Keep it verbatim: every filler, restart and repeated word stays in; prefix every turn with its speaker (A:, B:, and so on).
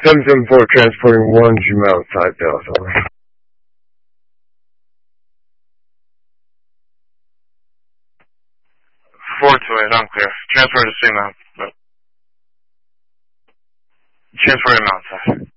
A: seven seven four transporting one Jumeirah outside Dallas, over.
B: four two eight, I'm clear. Transport to signal. Transport him outside.